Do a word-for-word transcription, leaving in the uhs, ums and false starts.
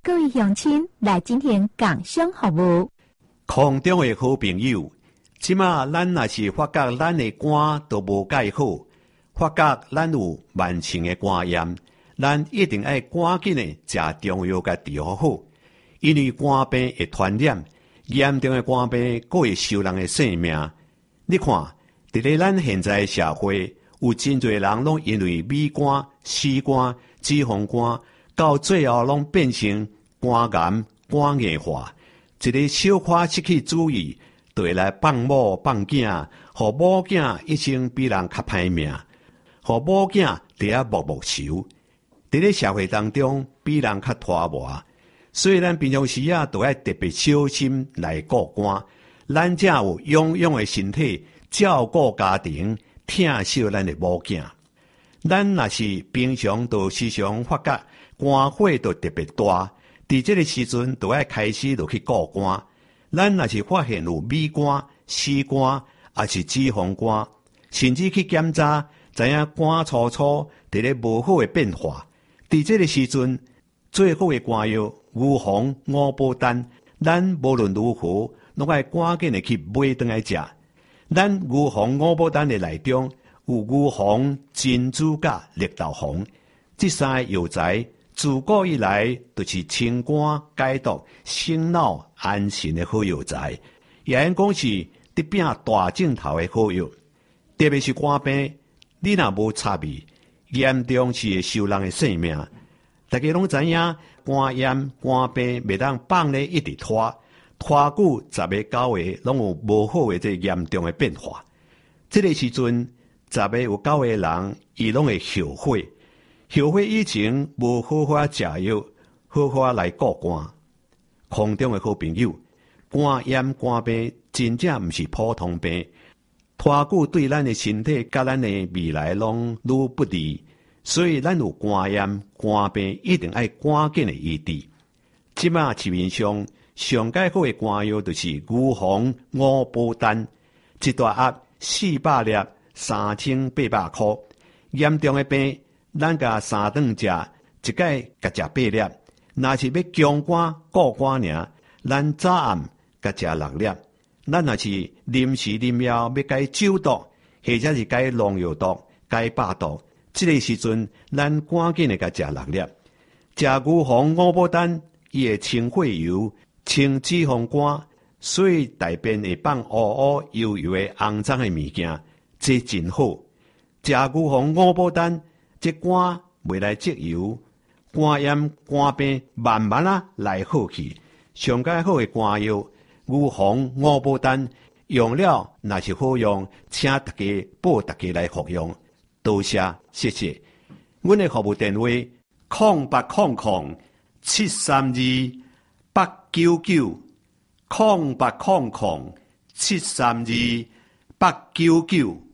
各位乡亲来进行工商服务。 空中的好朋友，即马咱若是发觉咱的肝都无介好，发觉咱有慢性的肝炎，咱一定要赶紧的食中药甲治好好，因为肝病会传染，严重的肝病佫会收人的性命。你看，伫咧咱现在的社会，有真侪人拢因为米肝、死肝、脂肪肝，到最后拢变成肝癌、肝硬化。一个小可失去主意，就会来放某放囝，互某囝一生比人较歹命，互某囝伫遐默默愁。伫咧社会当中，比人较拖磨，所以咱平常时啊，都要特别小心来顾肝。咱才有勇勇的身体，照顾家庭，疼惜咱的某囝。咱若是平常都时常发觉肝火都特别大，伫这个时阵都要开始就去顾肝。咱若是发现有米肝、死肝，也是脂肪肝，甚至去检查，知影肝粗粗伫咧无好的变化。伫这个时阵，最好的肝药牛黄、五宝丹，咱无论如何，拢爱赶紧的去买回来食。咱牛黄、五宝丹的内中有牛黄、珍珠甲绿豆黄，这三个药材自古以来就是清肝解毒、醒脑安神的好药材，也因讲是得拼大镜头的好药。特别是肝病，你若无插味，严重是会收人的性命。大家拢知影，肝炎、肝病袂当放咧一直拖，拖久十个九个拢有无好的这严重的变化。这个时阵，十个有九个人，伊拢会后悔。后悔以前无好好食药，好好来顾肝。空中的好朋友，肝炎、肝病真正毋是普通病，拖久对咱的身体甲咱的未来拢愈不利。所以，咱有肝炎、肝病，一定要赶紧的医治。即马市面上上解好的肝药，就是牛黄、五宝丹，一大盒四百粒，三千八百块。严重的病，咱甲三顿食，一解甲食八粒。若是要强肝固肝尔，咱早暗甲食六粒。咱若是临时临要要解酒毒，或者是解农药毒、解百毒。这个时阵，咱赶紧的甲食六粒，食牛黄、五宝丹，伊会清血油、清脂肪肝，所以大便会放乌乌油油的肮脏的物件，这真好。食牛黄、五宝丹，这肝袂来积油，肝炎、肝病慢慢啊来好去。上解好的肝药，牛黄、五宝丹，用了若是好用，请大家报大家来服用。多谢，谢谢。阮的服务电话：空八空空七三二八九九，空八空空七三二八九九。